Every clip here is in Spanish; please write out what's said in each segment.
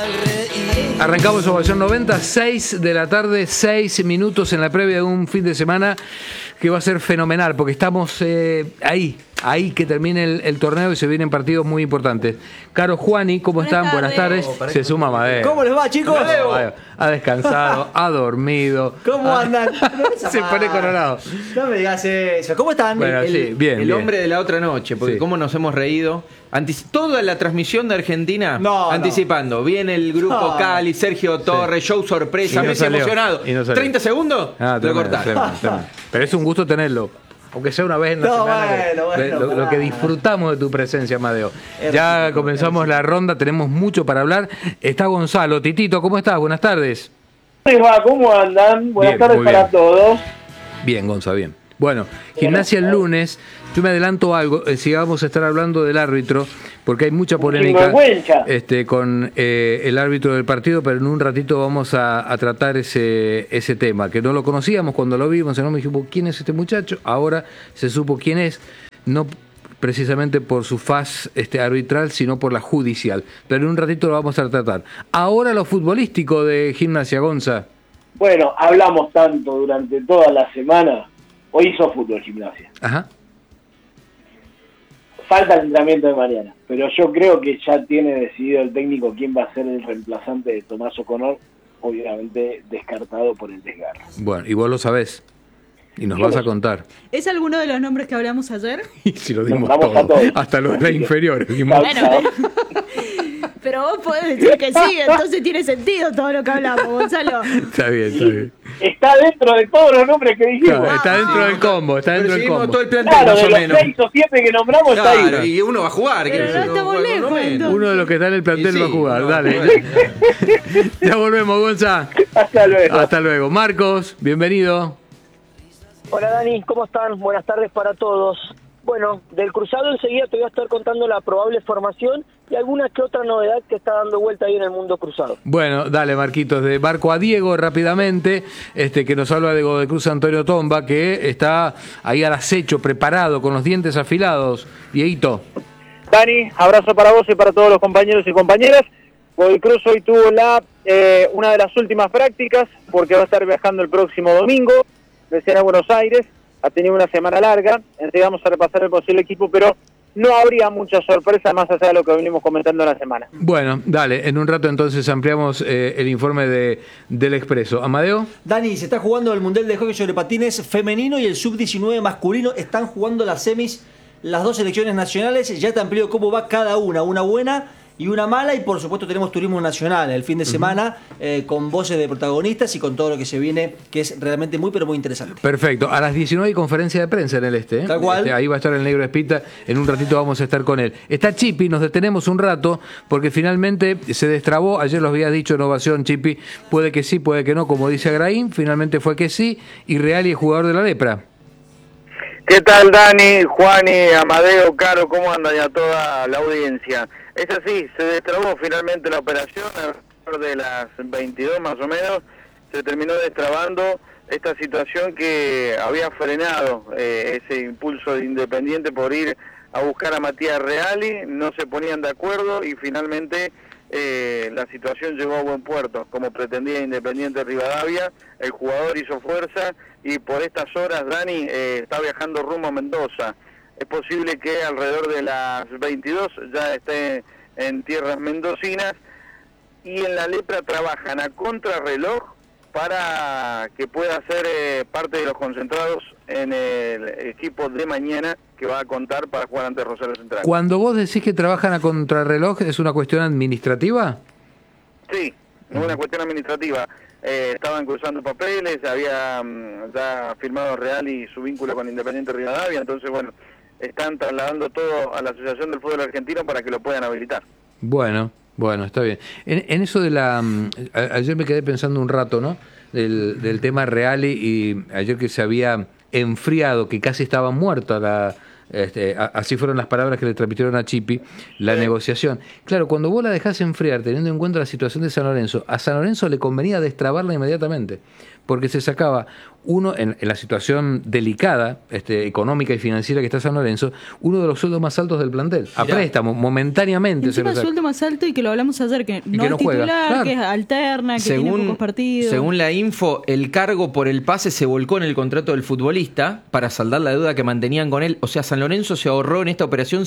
Arrancamos Ovación 90, 6 de la tarde, 6 minutos en la previa de un fin de semana que va a ser fenomenal, porque estamos ahí que termine el torneo y se vienen partidos muy importantes. Caro, Juani, ¿cómo están? Buenas tardes. Se suma Amadeo. ¿Cómo les va, chicos? Ha descansado, ha dormido. ¿Cómo andan? Se pone colorado. No me digas eso. ¿Cómo están? Bueno, sí, bien. El hombre de la otra noche, porque cómo nos hemos reído. Toda la transmisión de Argentina anticipando. Viene el grupo Cali, Sergio Torres, show sorpresa, Messi emocionado. 30 segundos, lo cortaron. Pero es un gusto tenerlo. Aunque sea una vez en la semana. Lo que disfrutamos de tu presencia, Amadeo. Ya comenzamos la ronda, tenemos mucho para hablar. Está Gonzalo. Titito, ¿cómo estás? Buenas tardes. ¿Cómo andan? Buenas tardes para todos. Bien, Gonza, bien. Bueno, Gimnasia el lunes. Yo me adelanto algo, si vamos a estar hablando del árbitro, porque hay mucha polémica con el árbitro del partido, pero en un ratito vamos a tratar ese tema, que no lo conocíamos cuando lo vimos, no me dijimos quién es este muchacho, ahora se supo quién es, no precisamente por su faz arbitral, sino por la judicial, pero en un ratito lo vamos a tratar. Ahora lo futbolístico de Gimnasia, Gonza. Bueno, hablamos tanto durante toda la semana, hoy hizo fútbol Gimnasia. Ajá. Falta el entrenamiento de mañana, pero yo creo que ya tiene decidido el técnico quién va a ser el reemplazante de Tomás O'Connor, obviamente descartado por el desgarro. Bueno, y vos lo sabés, y nos vas a contar. ¿Es alguno de los nombres que hablamos ayer? Y si lo dimos todo, hasta los de inferiores. Bueno, pero vos podés decir que sí, entonces tiene sentido todo lo que hablamos, Gonzalo. Está bien. Está dentro de todos los nombres que dijimos. Claro, está dentro del combo, todo el plantel, claro, más o de menos. Los 6 o 7 que nombramos está ahí. Y uno va a jugar. Pero no estamos lejos. Uno de los que está en el plantel va a jugar, dale. Ya volvemos, Gonza. Hasta luego. Hasta luego. Marcos, bienvenido. Hola Dani, ¿cómo están? Buenas tardes para todos. Bueno, del cruzado enseguida te voy a estar contando la probable formación y alguna que otra novedad que está dando vuelta ahí en el mundo cruzado. Bueno, dale Marquitos, de Barco a Diego rápidamente, que nos habla de Cruz Antonio Tomba, que está ahí al acecho, preparado, con los dientes afilados. Dieguito. Dani, abrazo para vos y para todos los compañeros y compañeras. Godoy Cruz hoy tuvo una de las últimas prácticas, porque va a estar viajando el próximo domingo, recién a Buenos Aires. Ha tenido una semana larga, enseguida vamos a repasar el posible equipo, pero no habría mucha sorpresa más allá de lo que venimos comentando en la semana. Bueno, dale, en un rato entonces ampliamos el informe del Expreso. ¿Amadeo? Dani, se está jugando el Mundial de Hockey sobre Patines femenino y el Sub-19 masculino. Están jugando las semis, las dos selecciones nacionales. Ya te amplío cómo va cada una buena y una mala, y por supuesto tenemos turismo nacional el fin de semana, con voces de protagonistas y con todo lo que se viene, que es realmente muy pero muy interesante. Perfecto, a las 19 hay conferencia de prensa en el Tal cual. Ahí va a estar el Negro Espita, en un ratito vamos a estar con él. Está Chipi, nos detenemos un rato, porque finalmente se destrabó, ayer los habías dicho en Ovación, Chipi, puede que sí, puede que no, como dice Agraín, finalmente fue que sí, y Reali es jugador de la Lepra. ¿Qué tal, Dani, Juani, Amadeo, Caro? ¿Cómo andan y a toda la audiencia? Es así, se destrabó finalmente la operación, alrededor de las 22 más o menos, se terminó destrabando esta situación que había frenado ese impulso de Independiente por ir a buscar a Matías Reali, no se ponían de acuerdo y finalmente la situación llegó a buen puerto, como pretendía Independiente Rivadavia, el jugador hizo fuerza y por estas horas Dani está viajando rumbo a Mendoza. Es posible que alrededor de las 22 ya esté en tierras mendocinas y en la Lepra trabajan a contrarreloj para que pueda ser parte de los concentrados en el equipo de mañana que va a contar para jugar ante Rosario Central. Cuando vos decís que trabajan a contrarreloj, ¿es una cuestión administrativa? Sí, es una cuestión administrativa. Estaban cruzando papeles, había ya firmado Real y su vínculo con Independiente Rivadavia, entonces bueno, están trasladando todo a la Asociación del Fútbol Argentino para que lo puedan habilitar. Bueno, está bien. En eso de ayer me quedé pensando un rato, ¿no? Del tema Reali, y ayer que se había enfriado, que casi estaba muerta así fueron las palabras que le transmitieron a Chipi, la negociación. Claro, cuando vos la dejás enfriar, teniendo en cuenta la situación de San Lorenzo, a San Lorenzo le convenía destrabarla inmediatamente, porque se sacaba uno, en la situación delicada, económica y financiera que está San Lorenzo, uno de los sueldos más altos del plantel. A préstamo, momentáneamente. Encima el sueldo más alto y que lo hablamos ayer, que no es titular, claro, que es alterna, que tiene pocos partidos. Según la info, el cargo por el pase se volcó en el contrato del futbolista para saldar la deuda que mantenían con él. O sea, San Lorenzo se ahorró en esta operación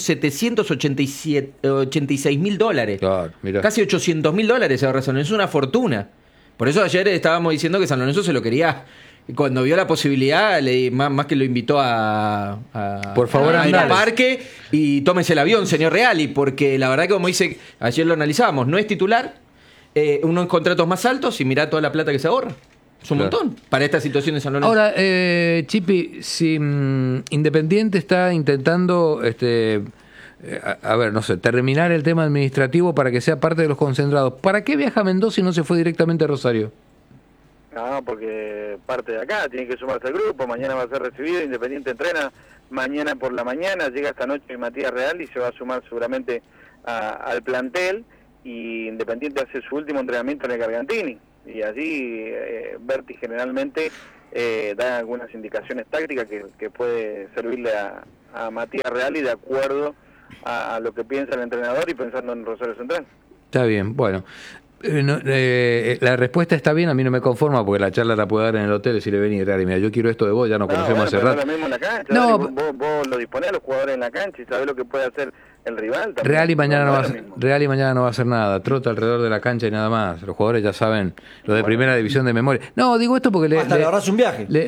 $786.000. Claro, casi $800.000 se ahorró San Lorenzo, una fortuna. Por eso ayer estábamos diciendo que San Lorenzo se lo quería. Cuando vio la posibilidad, más que lo invitó por favor, a ir al parque y tómese el avión, señor Reali, porque la verdad que, como dice, ayer lo analizábamos, no es titular, unos contratos más altos y mirá toda la plata que se ahorra. Es un montón para esta situación de San Lorenzo. Ahora, Chipi, si Independiente está intentando, a ver, no sé, terminar el tema administrativo para que sea parte de los concentrados, ¿para qué viaja Mendoza y no se fue directamente a Rosario? No, porque parte de acá, tiene que sumarse al grupo, mañana va a ser recibido, Independiente entrena mañana por la mañana, llega esta noche Matías Real y se va a sumar seguramente al plantel, y Independiente hace su último entrenamiento en el Gargantini, y allí Berti generalmente da algunas indicaciones tácticas que puede servirle a Matías Real y de acuerdo a lo que piensa el entrenador y pensando en Rosario Central. Está bien, bueno. La respuesta está bien, a mí no me conforma porque la charla la puedo dar en el hotel, decirle vení, Real, mira, yo quiero esto de vos, ya nos conocemos hace rato. No es lo mismo en la cancha, no, vos lo disponés a los jugadores en la cancha y sabés lo que puede hacer el rival. También. Real y mañana no va a hacer nada, trota alrededor de la cancha y nada más. Los jugadores ya saben lo de primera división de memoria. No, digo esto porque hasta le ahorras un viaje.